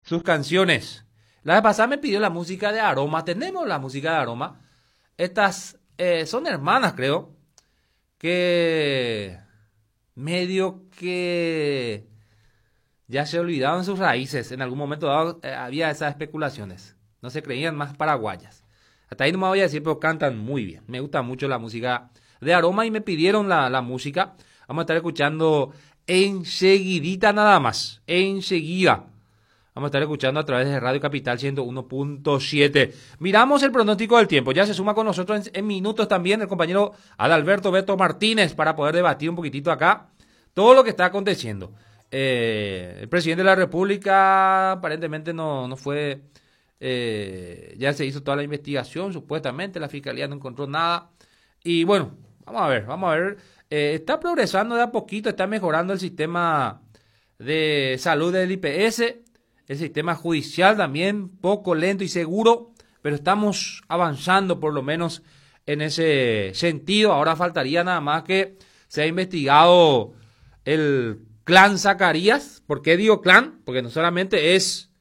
sus canciones. La vez pasada me pidió la música de Aroma. Tenemos la música de Aroma. Estas son hermanas, creo, que medio que ya se olvidaban sus raíces. En algún momento dado había esas especulaciones. No se creían más paraguayas. Hasta ahí no me voy a decir, pero cantan muy bien. Me gusta mucho la música de Aroma y me pidieron la música. Vamos a estar escuchando enseguidita nada más. Enseguida. Vamos a estar escuchando a través de Radio Capital 101.7. Miramos el pronóstico del tiempo. Ya se suma con nosotros en minutos también el compañero Adalberto Beto Martínez para poder debatir un poquitito acá todo lo que está aconteciendo. El presidente de la República aparentemente no fue... ya se hizo toda la investigación, supuestamente la Fiscalía no encontró nada. Y bueno, vamos a ver. Está progresando de a poquito, está mejorando el sistema de salud del IPS. El sistema judicial también, poco lento y seguro, pero estamos avanzando por lo menos en ese sentido. Ahora faltaría nada más que se ha investigado el clan Zacarías. ¿Por qué digo clan? Porque no solamente es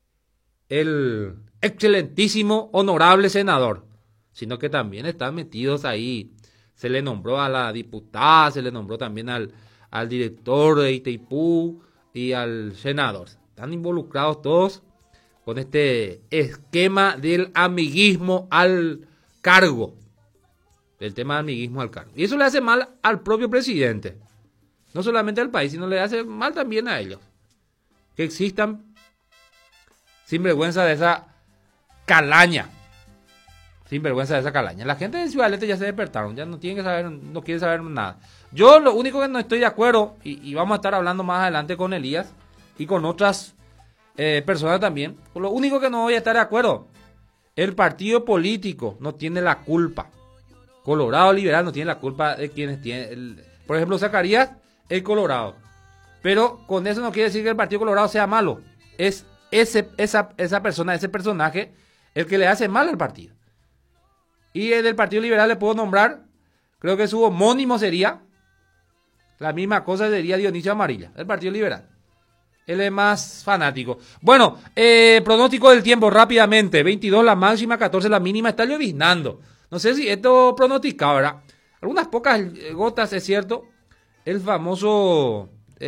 el excelentísimo, honorable senador, sino que también están metidos ahí. Se le nombró a la diputada, se le nombró también al director de Itaipú y al senador. Están involucrados todos con este esquema del amiguismo al cargo. El tema del amiguismo al cargo. Y eso le hace mal al propio presidente. No solamente al país, sino le hace mal también a ellos. Que existan sinvergüenza de esa calaña. Sinvergüenza de esa calaña. La gente de Ciudad del Este ya se despertaron. Ya no tienen que saber, no quieren saber nada. Yo lo único que no estoy de acuerdo, y vamos a estar hablando más adelante con Elías y con otras personas también. Lo único que no voy a estar de acuerdo, el partido político no tiene la culpa. Colorado Liberal no tiene la culpa de quienes tienen. Por ejemplo, Zacarías es colorado. Pero con eso no quiere decir que el partido colorado sea malo. Es esa persona, ese personaje, el que le hace mal al partido. Y del Partido Liberal le puedo nombrar, creo que su homónimo sería, la misma cosa sería Dionisio Amarilla, del Partido Liberal. Él es más fanático. Bueno, pronóstico del tiempo rápidamente. 22 la máxima, 14 la mínima, está lloviznando. No sé si esto pronosticado, ¿verdad? Algunas pocas gotas, es cierto. El famoso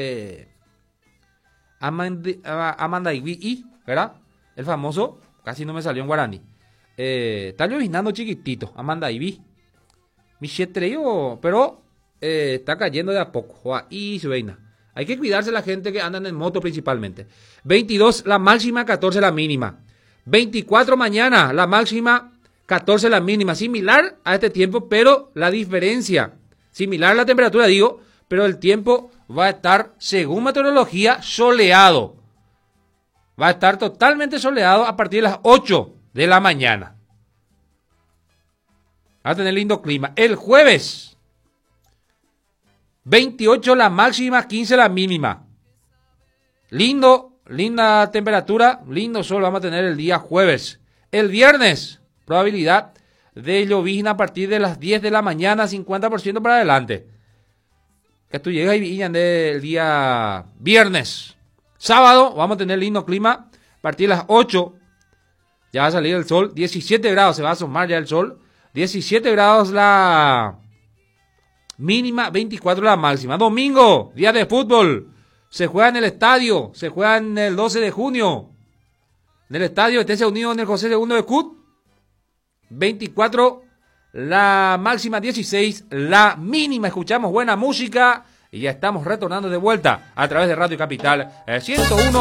Amandaiví, ¿verdad? El famoso, casi no me salió en guaraní. Está lloviznando chiquitito, Amandaiví. Pero está cayendo de a poco. Y su veina. Hay que cuidarse la gente que anda en moto principalmente. 22 la máxima, 14 la mínima. 24 mañana, la máxima, 14 la mínima. Similar a este tiempo, pero la diferencia. Similar a la temperatura, digo, pero el tiempo va a estar, según meteorología, soleado. Va a estar totalmente soleado a partir de las 8 de la mañana. Va a tener lindo clima. El jueves, 28 la máxima, 15 la mínima. Linda temperatura, lindo sol vamos a tener el día jueves. El viernes, probabilidad de llovizna a partir de las 10 de la mañana, 50% para adelante. Que tú llegas y villan del día viernes. Sábado, vamos a tener lindo clima a partir de las 8. Ya va a salir el sol, 17 grados, se va a asomar ya el sol. 17 grados la mínima, 24 la máxima. Domingo, día de fútbol. Se juega en el estadio, se juega en el 12 de junio. En el estadio Estencia Unido en el José II de Cut. 24 la máxima, 16 la mínima. Escuchamos buena música y ya estamos retornando de vuelta a través de Radio Capital 101.